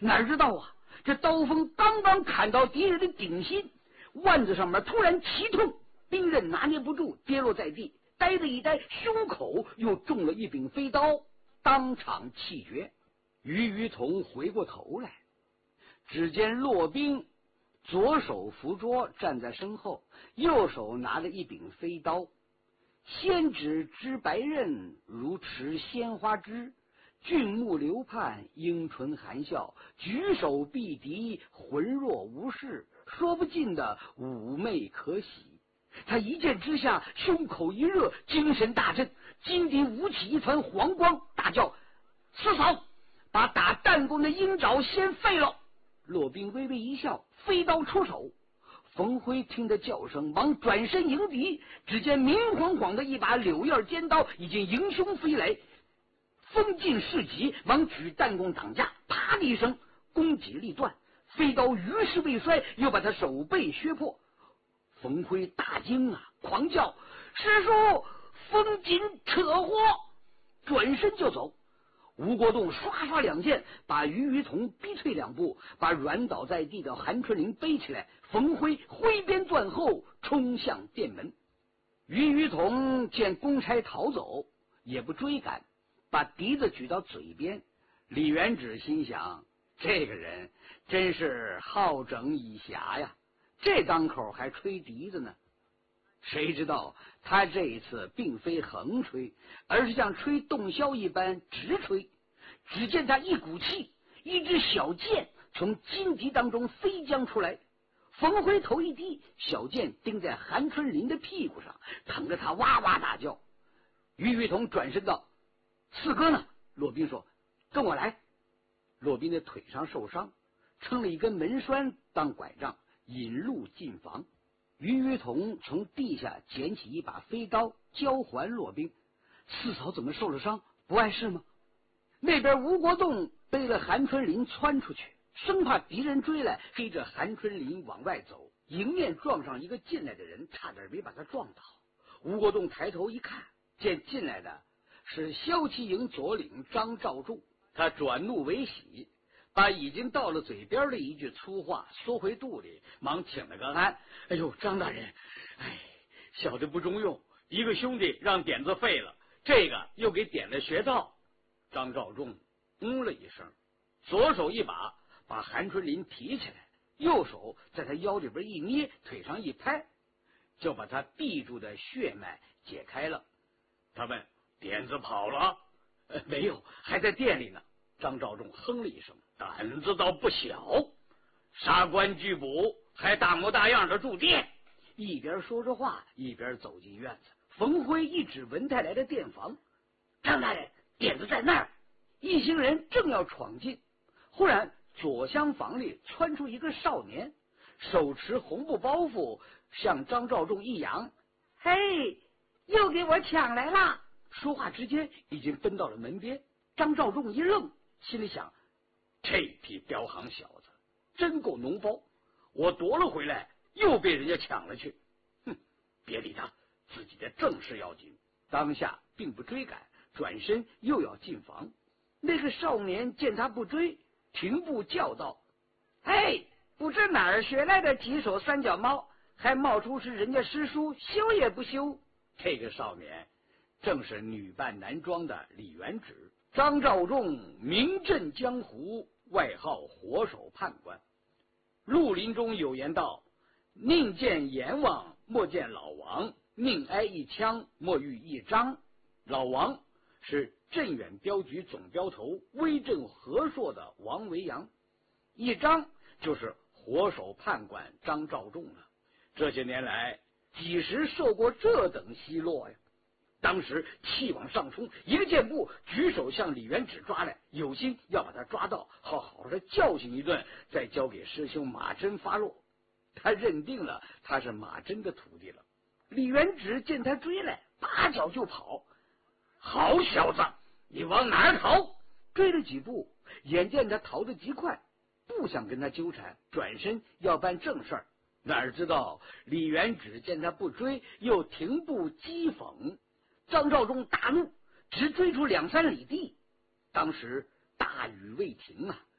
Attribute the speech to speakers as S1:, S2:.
S1: 哪知道啊，这刀锋刚刚砍到敌人的顶心，腕子上面突然奇痛，兵刃拿捏不住，跌落在地，呆的一呆，胸口又中了一柄飞刀，当场气绝。于同回过头来，只见骆宾左手扶桌站在身后，右手拿着一柄飞刀，先指之白刃，如持鲜花枝，俊目流盼，樱唇含笑，举手避敌，浑若无事，说不尽的妩媚可喜。他一见之下，胸口一热，精神大振，金底舞起一团黄光，大叫：四嫂，把打弹弓的鹰爪先废了！骆宾微微一笑，飞刀出手。冯辉听得叫声，忙转身迎敌，只见明晃晃的一把柳叶尖刀已经迎胸飞来，风劲势急，忙举弹弓挡架，啪的一声，弓戟力断，飞刀于是未衰，又把他手背削破。冯辉大惊啊，狂叫：师叔，风紧扯祸！转身就走。吴国栋刷刷两剑，把于同逼退两步，把软倒在地的韩春林背起来。冯辉挥鞭断后，冲向店门。于同见公差逃走，也不追赶，把笛子举到嘴边。李元直心想，这个人真是好整以暇呀，这当口还吹笛子呢。谁知道他这一次并非横吹，而是像吹洞箫一般直吹。只见他一股气，一支小箭从荆棘当中飞将出来。冯辉头一低，小箭钉在韩春林的屁股上，疼得他哇哇大叫。于同转身道：四哥呢？骆宾说：跟我来。骆宾的腿上受伤，撑了一根门栓当拐杖，引路进房。于同从地下捡起一把飞刀，交还骆宾。四嫂怎么受了伤？不碍事吗？那边吴国栋背了韩春林窜出去，生怕敌人追来，黑着韩春林往外走，迎面撞上一个进来的人，差点没把他撞倒。吴国栋抬头一看，见进来的是骁骑营左领张召仲，他转怒为喜，把已经到了嘴边的一句粗话缩回肚里，忙请了个安：哎呦，张大人，小的不中用，一个兄弟让点子废了，这个又给点了穴道。张召仲了一声，左手一把把韩春林提起来，右手在他腰里边一捏，腿上一拍，就把他闭住的血脉解开了。他问：点子跑了？没有，还在店里呢。张召仲哼了一声：胆子倒不小，杀官拒捕，还大模大样的住店。一边说着话，一边走进院子。冯辉一指文泰来的店房：张大人，点子在那儿。一行人正要闯进，忽然左厢房里窜出一个少年，手持红布包袱，向张召仲一扬：嘿，又给我抢来了！说话之间已经奔到了门边。张召仲一愣，心里想：这批彪行小子真够脓包，我夺了回来，又被人家抢了去。哼，别理他，自己的正事要紧。当下并不追赶，转身又要进房。那个少年见他不追，停步叫道：嘿，不知哪儿学来的几手三脚猫，还冒出是人家师叔，羞也不羞。这个少年正是女扮男装的李元直。张召仲名震江湖，外号火手判官。绿林中有言道：宁见阎王，莫见老王；宁挨一枪，莫遇一张。老王是镇远镖局总镖头，威震和硕的王维阳，一张就是火手判官张召仲了。这些年来几时受过这等奚落呀？当时气往上冲，一个箭步举手向李元直抓来，有心要把他抓到，好好的教训一顿，再交给师兄马真发落。他认定了他是马真的徒弟了。李元直见他追来，拔脚就跑。好小子，你往哪儿逃？追了几步，眼见他逃得极快，不想跟他纠缠，转身要办正事儿。哪知道李元直见他不追，又停步讥讽。张召仲大怒，直追出2-3里地。当时大雨未停啊，